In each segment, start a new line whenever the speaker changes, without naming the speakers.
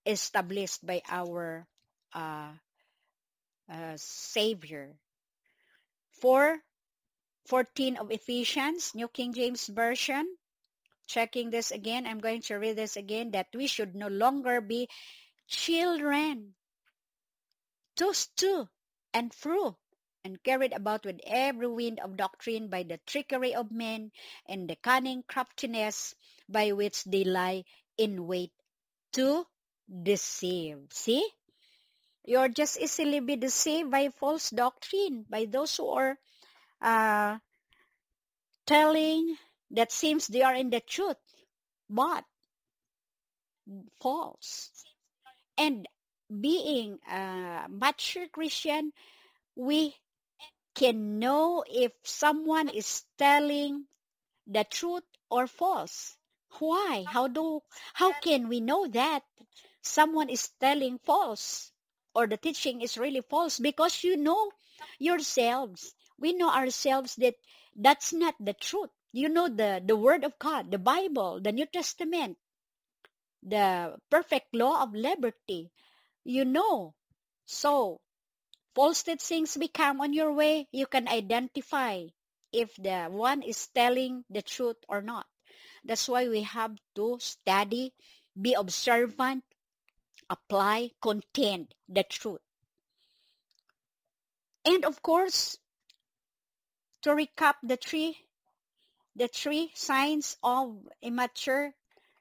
established by our Savior. 4:14 of Ephesians, New King James Version. Checking this again, I'm going to read this again, that we should no longer be children, tossed to and fro, and carried about with every wind of doctrine by the trickery of men and the cunning craftiness by which they lie in wait to deceive. See? You're just easily be deceived by false doctrine, by those who are telling that seems they are in the truth, but false. And being a mature Christian, we can know if someone is telling the truth or false. Why? How can we know that someone is telling false or the teaching is really false? Because you know yourselves. We know ourselves that that's not the truth. You know the Word of God, the Bible, the New Testament, the perfect law of liberty. You know. So, false teachings become on your way, you can identify if the one is telling the truth or not. That's why we have to study, be observant, apply, contend the truth. And of course, to recap the three signs of immature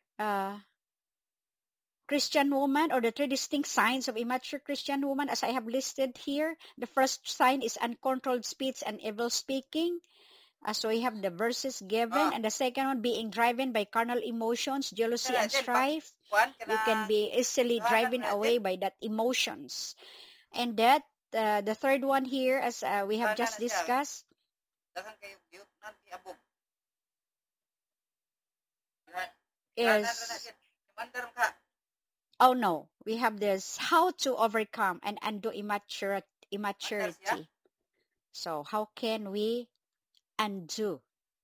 Christian woman, or the three distinct signs of immature Christian woman as I have listed here. The first sign is uncontrolled speech and evil speaking. So we have the verses given. And the second one, being driven by carnal emotions, jealousy, and strife. You can be easily driven away by that emotions. And that, the third one here, as we have just discussed, is, oh no, we have this, how to overcome and undo immaturity. So how can we undo?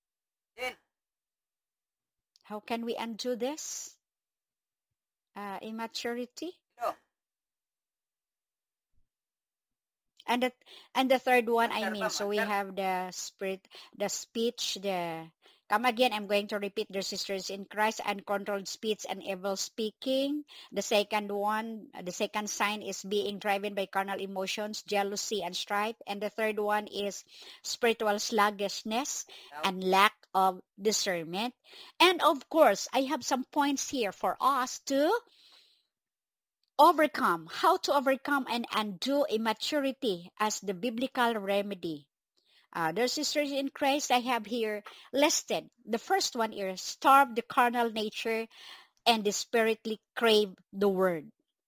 How can we undo this immaturity? And the third one, I mean, so we have the spirit, the speech, the, come again, I'm going to repeat, their sisters in Christ, uncontrolled speech and evil speaking. The second one, the second sign is being driven by carnal emotions, jealousy, and strife. And the third one is spiritual sluggishness and lack of discernment. And of course, I have some points here for us to overcome, how to overcome and undo immaturity as the biblical remedy. Their sisters in Christ, I have here listed. The first one is starve the carnal nature and desperately crave the word.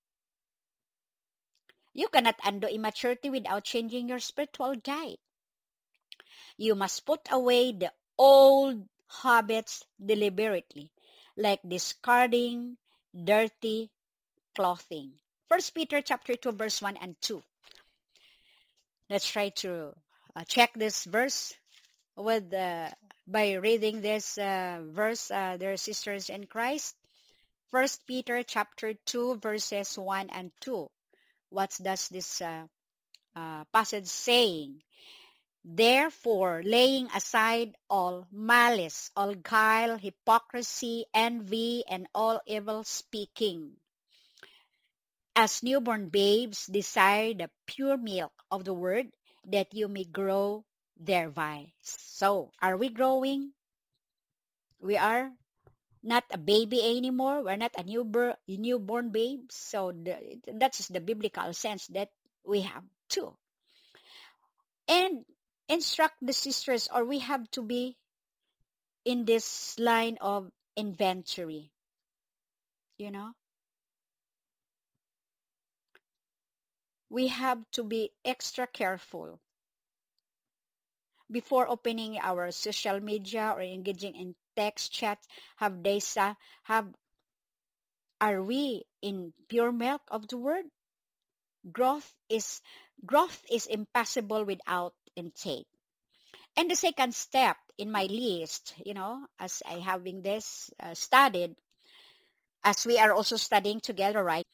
You cannot undo immaturity without changing your spiritual diet. You must put away the old habits deliberately, like discarding dirty clothing. 1 Peter chapter 2, verse 1 and 2. Let's try to check this verse with by reading this verse, their sisters in Christ. 1 Peter chapter 2, verses 1 and 2. What does this passage saying? Therefore, laying aside all malice, all guile, hypocrisy, envy, and all evil speaking, as newborn babes, desire the pure milk of the word, that you may grow thereby. So, are we growing? We are not a baby anymore. We're not a newborn babe. So, that's the biblical sense that we have too. And instruct the sisters, or we have to be in this line of inventory. You know? We have to be extra careful before opening our social media or engaging in text chat. Are we in pure milk of the word? Growth is impossible without intake. And the second step in my list, as I having this studied, as we are also studying together, right?